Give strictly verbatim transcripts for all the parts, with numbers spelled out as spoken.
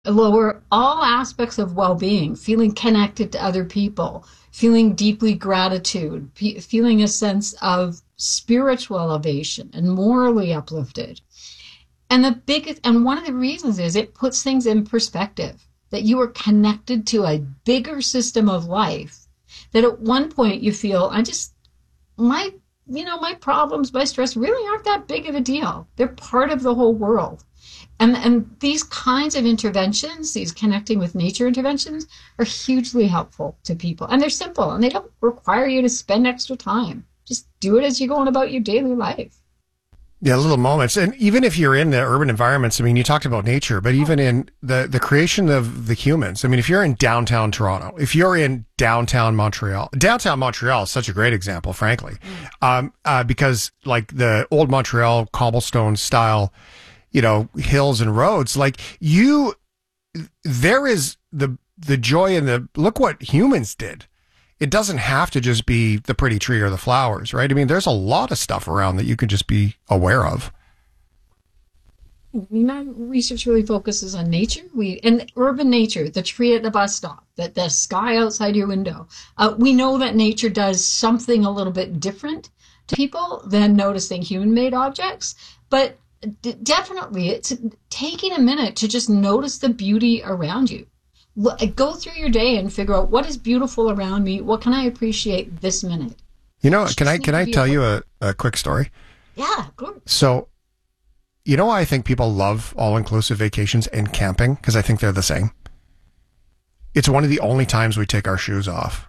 lower all aspects of well-being, feeling connected to other people, feeling deeply gratitude, feeling a sense of spiritual elevation and morally uplifted. And the biggest, and one of the reasons is it puts things in perspective, that you are connected to a bigger system of life, that at one point you feel, I just, my, you know, my problems, my stress really aren't that big of a deal. They're part of the whole world. And, and these kinds of interventions, these connecting with nature interventions, are hugely helpful to people. And they're simple, and they don't require you to spend extra time. Just do it as you're going about your daily life. Yeah, little moments. And even if you're in the urban environments, I mean, you talked about nature, but even in the, the creation of the humans, I mean, if you're in downtown Toronto, if you're in downtown Montreal, downtown Montreal is such a great example, frankly, mm. um, uh, because like the old Montreal cobblestone style, you know, hills and roads, like you, there is the, the joy in the, look what humans did. It doesn't have to just be the pretty tree or the flowers, right? I mean, there's a lot of stuff around that you could just be aware of. I mean, my research really focuses on nature. We and urban nature, the tree at the bus stop, the, the sky outside your window. Uh, we know that nature does something a little bit different to people than noticing human-made objects, but d- definitely it's taking a minute to just notice the beauty around you. Go through your day and figure out what is beautiful around me. What can I appreciate this minute? You know, can I can I tell you a, a quick story? Yeah, of course. So, you know why I think people love all-inclusive vacations and camping? Because I think they're the same. It's one of the only times we take our shoes off.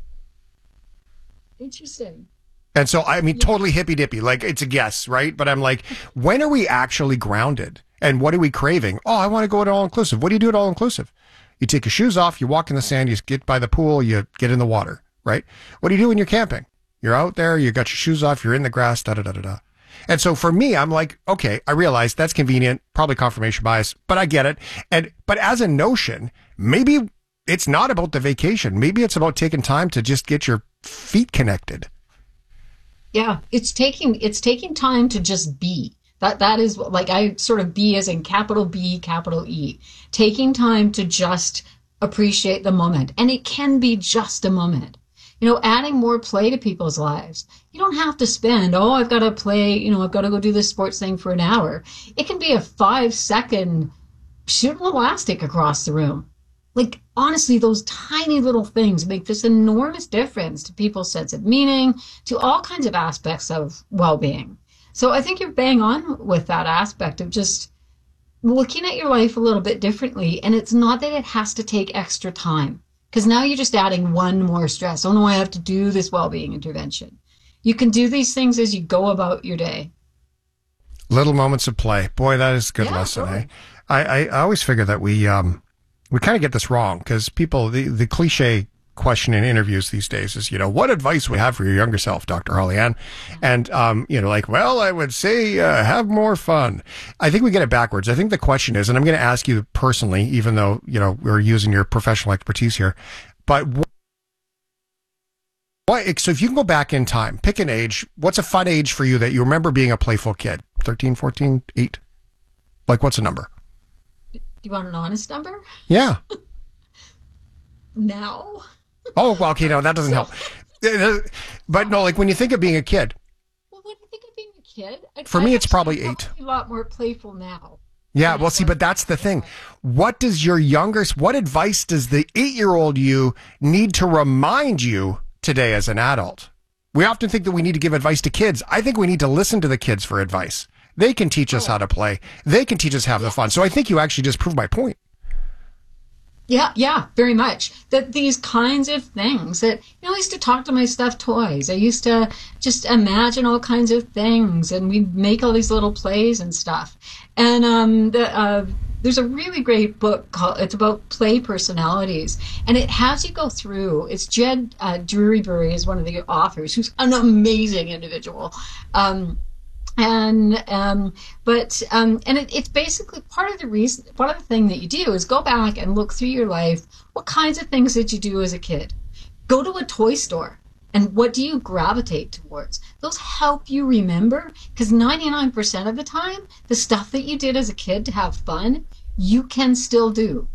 Interesting. And so, I mean, yeah. Totally hippy-dippy. Like, it's a guess, right? But I'm like, when are we actually grounded? And what are we craving? Oh, I want to go to all-inclusive. What do you do at all-inclusive? You take your shoes off, you walk in the sand, you get by the pool, you get in the water, right? What do you do when you're camping? You're out there, you got your shoes off, you're in the grass, da da da da da. And so for me, I'm like, okay, I realize that's convenient, probably confirmation bias, but I get it. And but as a notion, maybe it's not about the vacation. Maybe it's about taking time to just get your feet connected. Yeah, it's taking it's taking time to just be. That that is like I sort of be as in capital B, capital E, taking time to just appreciate the moment. And it can be just a moment. You know, adding more play to people's lives. You don't have to spend, oh, I've got to play, you know, I've got to go do this sports thing for an hour. It can be a five second shoot an elastic across the room. Like, honestly, those tiny little things make this enormous difference to people's sense of meaning, to all kinds of aspects of well-being. So I think you're bang on with that aspect of just looking at your life a little bit differently. And it's not that it has to take extra time, because now you're just adding one more stress. Oh no, I have to do this well-being intervention. You can do these things as you go about your day. Little moments of play. Boy, that is a good yeah, lesson. Eh? I, I, I always figure that we um we kind of get this wrong, because people, the, the cliche question in interviews these days is, you know, what advice would you have for your younger self, Doctor Holly-Ann? And, um, you know, like, well, I would say, uh, have more fun. I think we get it backwards. I think the question is, and I'm going to ask you personally, even though, you know, we're using your professional expertise here, but what, what, so if you can go back in time, pick an age, what's a fun age for you that you remember being a playful kid? thirteen, fourteen, eight? Like, what's a number? Do you want an honest number? Yeah. Now? Oh, well, okay, no, that doesn't help. But no, like when you think of being a kid. Well, when you think of being a kid, I, for me, it's probably eight. A lot more playful now. Yeah, well, see, but that's the thing. What does your younger, what advice does the eight-year-old you need to remind you today as an adult? We often think that we need to give advice to kids. I think we need to listen to the kids for advice. They can teach us how to play. They can teach us how to have fun. So I think you actually just proved my point. Yeah, yeah, very much. That these kinds of things that, you know, I used to talk to my stuffed toys. I used to just imagine all kinds of things, and we'd make all these little plays and stuff. And um, the, uh, there's a really great book called, it's about play personalities, and it has you go through, it's Jed uh, Drurybury is one of the authors, who's an amazing individual. Um, And, um, but, um, and it, it's basically part of the reason, part of the thing that you do is go back and look through your life. What kinds of things did you do as a kid? Go to a toy store, and what do you gravitate towards? Those help you remember, because ninety-nine percent of the time, the stuff that you did as a kid to have fun, you can still do.